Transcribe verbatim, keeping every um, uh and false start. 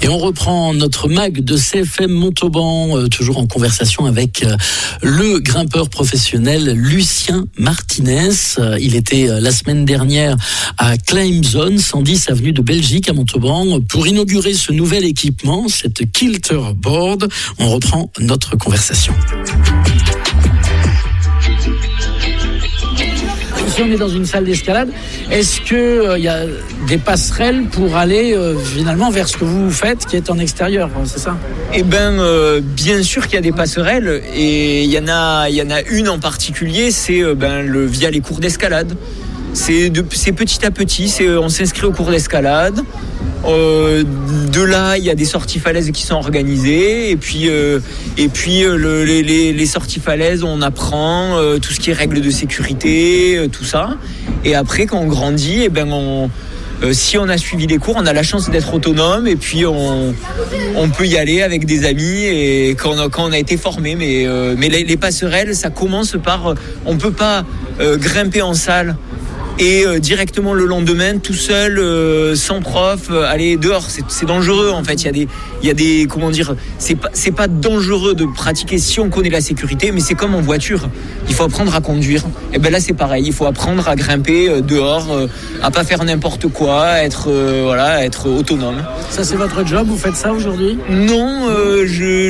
Et on reprend notre mag de C F M Montauban, euh, toujours en conversation avec euh, le grimpeur professionnel Lucien Martinez. Euh, il était euh, la semaine dernière à Climb Zone, cent dix avenue de Belgique à Montauban, pour inaugurer ce nouvel équipement, cette Kilter Board. On reprend notre conversation. Ici, on est dans une salle d'escalade. Est-ce qu'il euh, y a des passerelles pour aller euh, finalement vers ce que vous faites, qui est en extérieur, c'est ça ? Eh ben, euh, bien sûr qu'il y a des passerelles, et il y en a, il y en a une en particulier, c'est euh, ben, le, via les cours d'escalade. C'est, de, c'est petit à petit, c'est, on s'inscrit au cours d'escalade. Euh, de là, il y a des sorties falaises qui sont organisées, et puis, euh, et puis euh, le, les, les sorties falaises, on apprend euh, tout ce qui est règles de sécurité, euh, tout ça. Et après, quand on grandit, eh ben on, euh, si on a suivi les cours, on a la chance d'être autonome, et puis on, on peut y aller avec des amis et quand on a, quand on a été formé. Mais, euh, mais les, les passerelles, ça commence par, on peut pas euh, grimper en salle et euh, directement le lendemain tout seul euh, sans prof euh, aller dehors, c'est, c'est dangereux en fait. Il y a des il y a des comment dire, c'est pas c'est pas dangereux de pratiquer si on connaît la sécurité, mais c'est comme en voiture, il faut apprendre à conduire. Et ben là c'est pareil, il faut apprendre à grimper euh, dehors, euh, à pas faire n'importe quoi, être euh, voilà, être autonome. Ça c'est votre job, vous faites ça aujourd'hui ? Non, euh, je